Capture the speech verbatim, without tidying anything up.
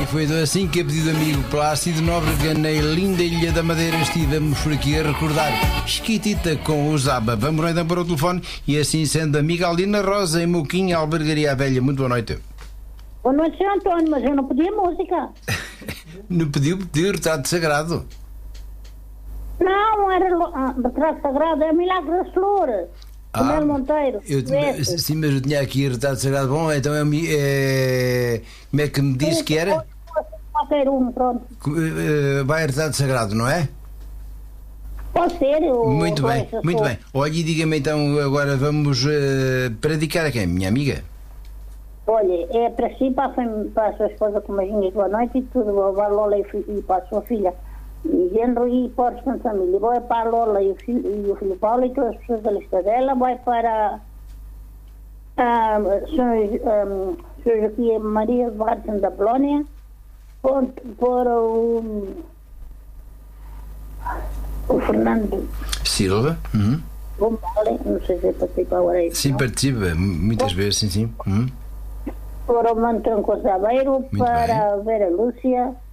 foi assim que, a pedido do amigo Plácido Nóbrega, na linda Ilha da Madeira, estivemos por aqui a recordar Chiquitita com o Zaba. Vamos lá então para o telefone e, assim sendo, amiga Alina Rosa, em Moquinha, Albergaria Velha. Muito boa noite. Boa noite, senhor António, mas eu não pedi a música. Não pediu, pediu retrato sagrado. Não, era ah, retrato sagrado, é Milagre das Flores. Ah, Mel Monteiro. eu, sim, mas eu tinha aqui retrato sagrado. Bom, então é, é, como é que me disse que era? Qualquer um, pronto. Vai retrato sagrado, não é? Pode ser. Eu, muito bem, muito bem. Olha, e diga-me então, agora vamos uh, predicar a quem? Minha amiga? Olha, é para si, para a, fam- para a sua esposa com beijinhos, boa noite e tudo, para a Lola e, fi- e para a sua filha e genro e para os de família. Vai para a Lola e o filho, e o filho Paulo e todas as pessoas da lista dela. Vai para a São Joaquim Maria Vargas da Polónia, para o, o Fernando Silva? Uhum. Gombale, não sei se participa agora aí. Sim, participa, muitas vezes, sim, sim. Uhum. Para o Mano Trancoso Aveiro, Muito para bem. a Vera Lúcia,